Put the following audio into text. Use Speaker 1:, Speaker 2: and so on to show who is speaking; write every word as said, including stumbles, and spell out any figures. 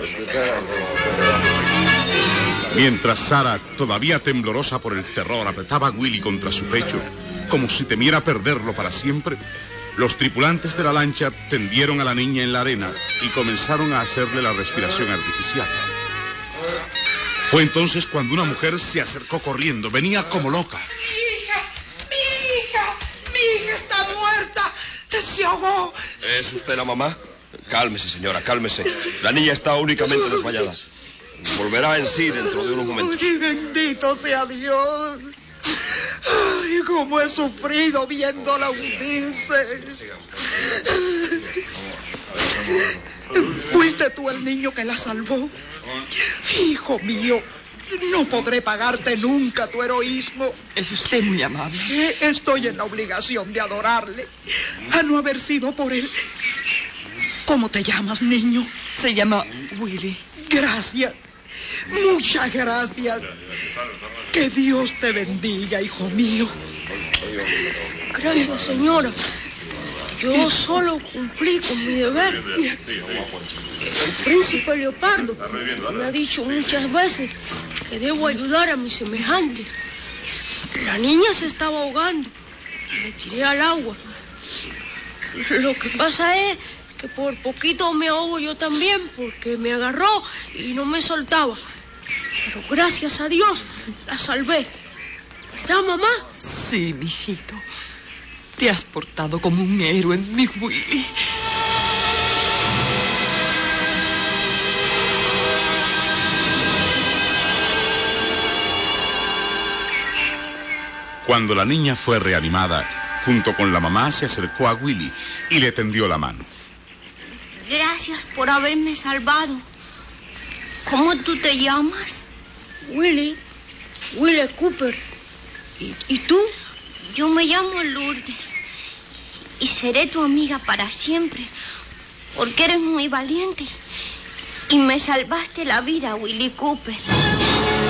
Speaker 1: Mientras Sara, todavía temblorosa por el terror, apretaba a Willy contra su pecho, como si temiera perderlo para siempre, los tripulantes de la lancha tendieron a la niña en la arena y comenzaron a hacerle la respiración artificial. Fue entonces cuando una mujer se acercó corriendo, venía como loca.
Speaker 2: ¡Mi hija! ¡Mi hija! ¡Mi hija está muerta! ¡Se ahogó!
Speaker 3: ¿Es usted la mamá? Cálmese, señora, cálmese. La niña está únicamente desmayada. Volverá en sí dentro de unos momentos.
Speaker 2: ¡Ay, bendito sea Dios! ¡Ay, cómo he sufrido viéndola hundirse! ¿Fuiste tú el niño que la salvó? Hijo mío, no podré pagarte nunca tu heroísmo.
Speaker 4: Es usted muy amable.
Speaker 2: Estoy en la obligación de adorarle, a no haber sido por él. ¿Cómo te llamas, niño?
Speaker 4: Se llama Willy.
Speaker 2: Gracias. Muchas gracias. Que Dios te bendiga, hijo mío.
Speaker 5: Gracias, señora. Yo solo cumplí con mi deber. El príncipe Leopardo me ha dicho muchas veces que debo ayudar a mis semejantes. La niña se estaba ahogando y me tiré al agua. Lo que pasa es que por poquito me ahogo yo también porque me agarró y no me soltaba. Pero gracias a Dios la salvé. ¿Verdad, mamá?
Speaker 4: Sí, mijito. Te has portado como un héroe, mi Willy.
Speaker 1: Cuando la niña fue reanimada, junto con la mamá se acercó a Willy y le tendió la mano.
Speaker 6: Gracias por haberme salvado. ¿Cómo tú te llamas?
Speaker 5: Willy, Willy Cooper. ¿Y, y tú?
Speaker 6: Yo me llamo Lourdes y seré tu amiga para siempre, porque eres muy valiente y me salvaste la vida, Willy Cooper.